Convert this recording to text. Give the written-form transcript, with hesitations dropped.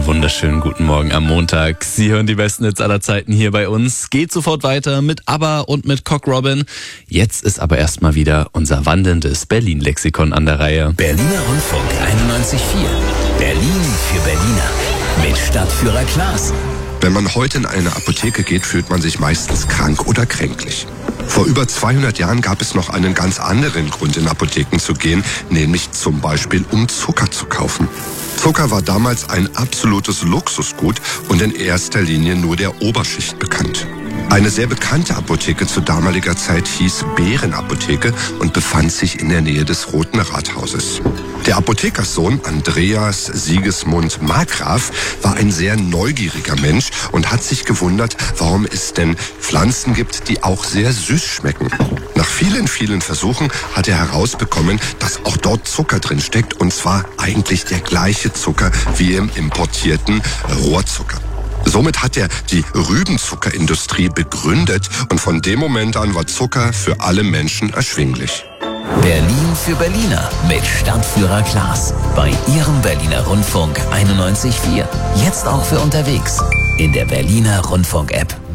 wunderschönen guten Morgen am Montag. Sie hören die besten Hits aller Zeiten hier bei uns. Geht sofort weiter mit ABBA und mit Cock Robin. Jetzt ist aber erstmal wieder unser wandelndes Berlin-Lexikon an der Reihe. Berliner Rundfunk 91.4. Berlin für Berliner. Mit Stadtführer Klaas. Wenn man heute in eine Apotheke geht, fühlt man sich meistens krank oder kränklich. Vor über 200 Jahren gab es noch einen ganz anderen Grund, in Apotheken zu gehen, nämlich zum Beispiel, um Zucker zu kaufen. Zucker war damals ein absolutes Luxusgut und in erster Linie nur der Oberschicht bekannt. Eine sehr bekannte Apotheke zu damaliger Zeit hieß Bärenapotheke und befand sich in der Nähe des Roten Rathauses. Der Apothekerssohn Andreas Sigismund Markgraf war ein sehr neugieriger Mensch und hat sich gewundert, warum es denn Pflanzen gibt, die auch sehr süß schmecken. Nach vielen, vielen Versuchen hat er herausbekommen, dass auch dort Zucker drin steckt, und zwar eigentlich der gleiche Zucker wie im importierten Rohrzucker. Somit hat er die Rübenzuckerindustrie begründet und von dem Moment an war Zucker für alle Menschen erschwinglich. Berlin für Berliner mit Stadtführer Klaas. Bei Ihrem Berliner Rundfunk 91.4. Jetzt auch für unterwegs. In der Berliner Rundfunk-App.